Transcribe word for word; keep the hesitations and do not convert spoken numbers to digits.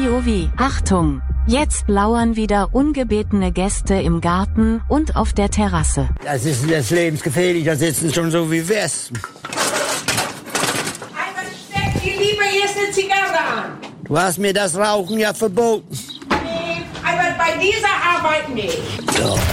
O wie, Achtung! Jetzt lauern wieder ungebetene Gäste im Garten und auf der Terrasse. Das ist das lebensgefährlich, da sitzen schon so wie Wespen. Aber steck dir lieber erst eine Zigarre an. Du hast mir das Rauchen ja verboten. Nee, aber bei dieser Arbeit nicht. So.